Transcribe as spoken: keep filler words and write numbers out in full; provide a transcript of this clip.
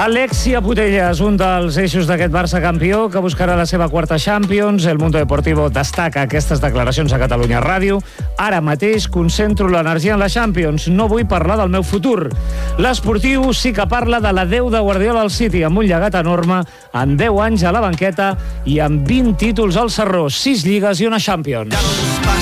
Alexia Putellas, un dels eixos d'aquest Barça campió que buscarà la seva quarta Champions. El Mundo Deportivo destaca aquestes declaracions a Catalunya Ràdio. Ara mateix concentro l'energia en la Champions. No vull parlar del meu futur. L'esportiu sí que parla de l'adeu de Guardiola al City, amb un llegat enorme, en deu anys a la banqueta i amb vint títols al sarró, sis lligues i una Champions.